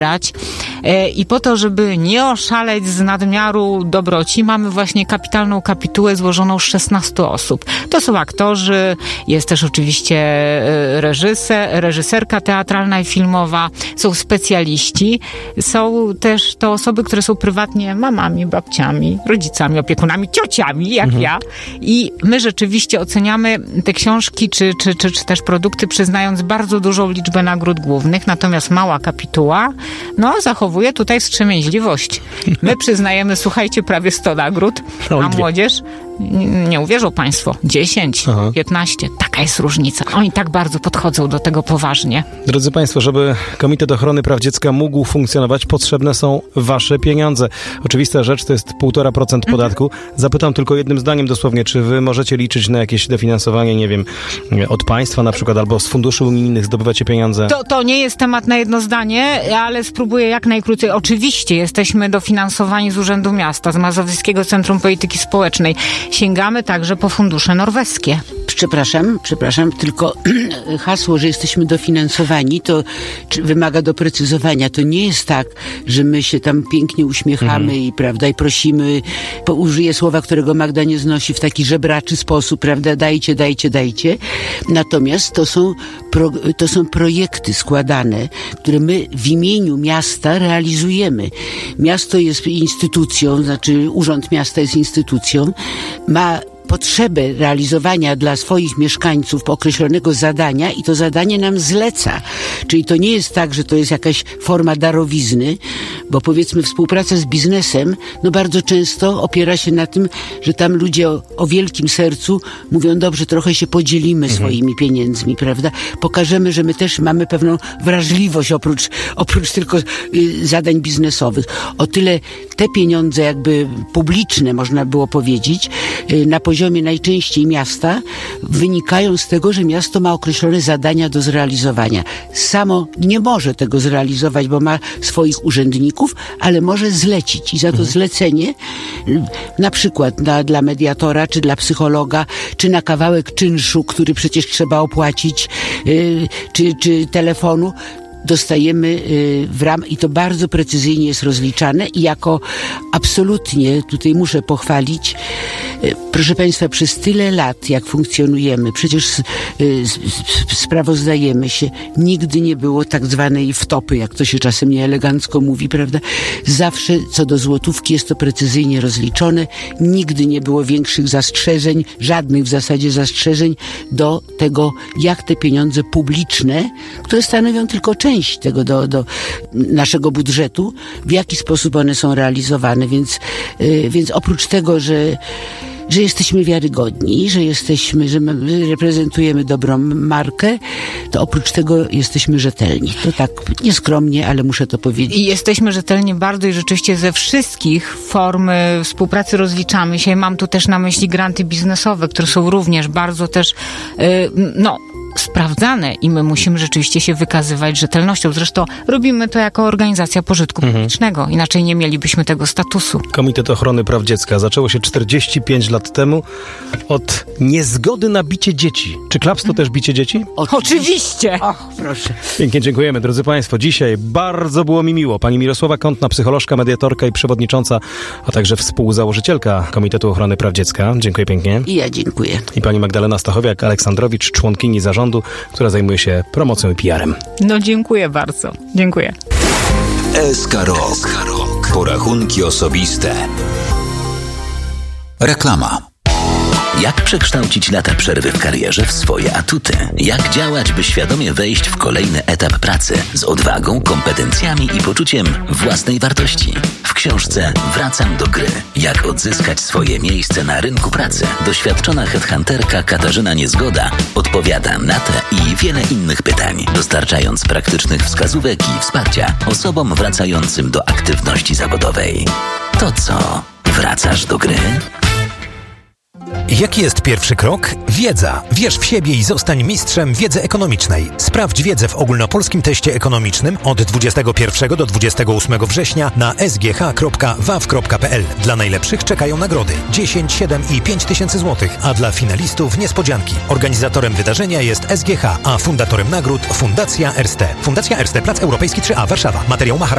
I po to, żeby nie oszaleć z nadmiaru dobroci, mamy właśnie kapitalną kapitułę złożoną z 16 osób. To są aktorzy, jest też oczywiście reżyserka teatralna i filmowa, są specjaliści, są też to osoby, które są prywatnie mamami, babciami, rodzicami, opiekunami, ciociami, jak ja. I my rzeczywiście oceniamy te książki czy też produkty, przyznając bardzo dużą liczbę nagród głównych, natomiast mała kapituła zachowuje tutaj wstrzemięźliwość. My przyznajemy, słuchajcie, prawie 100 nagród, a młodzież, nie uwierzą państwo, 10, 15. Taka jest różnica. Oni tak bardzo podchodzą do tego poważnie. Drodzy państwo, żeby Komitet Ochrony Praw Dziecka mógł funkcjonować, potrzebne są wasze pieniądze. Oczywista rzecz, to jest 1,5% podatku. Zapytam tylko jednym zdaniem dosłownie, czy wy możecie liczyć na jakieś dofinansowanie, nie wiem, od państwa na przykład, albo z funduszy unijnych zdobywacie pieniądze? To nie jest temat na jedno zdanie, ale spróbuję jak najkrócej. Oczywiście jesteśmy dofinansowani z Urzędu Miasta, z Mazowieckiego Centrum Polityki Społecznej. Sięgamy także po fundusze norweskie. Przepraszam, tylko hasło, że jesteśmy dofinansowani, to wymaga doprecyzowania. To nie jest tak, że my się tam pięknie uśmiechamy i prosimy, użyję słowa, którego Magda nie znosi, w taki żebraczy sposób, prawda, dajcie. Natomiast to są projekty składane, które my w imieniu miasta realizujemy. Miasto jest instytucją, znaczy Urząd Miasta jest instytucją, ma potrzebę realizowania dla swoich mieszkańców określonego zadania i to zadanie nam zleca. Czyli to nie jest tak, że to jest jakaś forma darowizny, bo powiedzmy współpraca z biznesem, bardzo często opiera się na tym, że tam ludzie o wielkim sercu mówią, dobrze, trochę się podzielimy swoimi pieniędzmi, prawda? Pokażemy, że my też mamy pewną wrażliwość oprócz tylko zadań biznesowych. O tyle te pieniądze jakby publiczne, można było powiedzieć, na poziomie najczęściej miasta, wynikają z tego, że miasto ma określone zadania do zrealizowania. Samo nie może tego zrealizować, bo ma swoich urzędników, ale może zlecić. I za to zlecenie, na przykład dla mediatora, czy dla psychologa, czy na kawałek czynszu, który przecież trzeba opłacić, czy telefonu, dostajemy w ram i to bardzo precyzyjnie jest rozliczane i jako absolutnie, tutaj muszę pochwalić, proszę państwa, przez tyle lat, jak funkcjonujemy, przecież sprawozdajemy się, nigdy nie było tak zwanej wtopy, jak to się czasem nieelegancko mówi, prawda? Zawsze co do złotówki jest to precyzyjnie rozliczone, nigdy nie było większych zastrzeżeń, żadnych w zasadzie zastrzeżeń do tego, jak te pieniądze publiczne, które stanowią tylko część tego do naszego budżetu, w jaki sposób one są realizowane, więc oprócz tego, że jesteśmy wiarygodni, że my reprezentujemy dobrą markę, to oprócz tego jesteśmy rzetelni. To tak nieskromnie, ale muszę to powiedzieć. I jesteśmy rzetelni bardzo i rzeczywiście ze wszystkich form współpracy rozliczamy się. Mam tu też na myśli granty biznesowe, które są również bardzo też, sprawdzane i my musimy rzeczywiście się wykazywać rzetelnością. Zresztą robimy to jako organizacja pożytku publicznego. Inaczej nie mielibyśmy tego statusu. Komitet Ochrony Praw Dziecka. Zaczęło się 45 lat temu od niezgody na bicie dzieci. Czy klaps to też bicie dzieci? Oczywiście! Och, proszę. Pięknie dziękujemy, drodzy państwo. Dzisiaj bardzo było mi miło. Pani Mirosława Kątna, psycholożka, mediatorka i przewodnicząca, a także współzałożycielka Komitetu Ochrony Praw Dziecka. Dziękuję pięknie. I ja dziękuję. I pani Magdalena Stachowiak-Aleksandrowicz, członkini zarządu, która zajmuje się promocją i PR-em. Dziękuję bardzo. Dziękuję. SK Rok. Porachunki osobiste. Reklama. Jak przekształcić lata przerwy w karierze w swoje atuty? Jak działać, by świadomie wejść w kolejny etap pracy z odwagą, kompetencjami i poczuciem własnej wartości? W książce Wracam do gry. Jak odzyskać swoje miejsce na rynku pracy? Doświadczona headhunterka Katarzyna Niezgoda odpowiada na te i wiele innych pytań, dostarczając praktycznych wskazówek i wsparcia osobom wracającym do aktywności zawodowej. To co? Wracasz do gry? Jaki jest pierwszy krok? Wiedza. Wierz w siebie i zostań mistrzem wiedzy ekonomicznej. Sprawdź wiedzę w ogólnopolskim teście ekonomicznym od 21 do 28 września na sgh.waw.pl. Dla najlepszych czekają nagrody 10, 7 i 5 tysięcy złotych, a dla finalistów niespodzianki. Organizatorem wydarzenia jest SGH, a fundatorem nagród Fundacja Erste. Fundacja Erste, Plac Europejski 3A, Warszawa. Materiał Mahara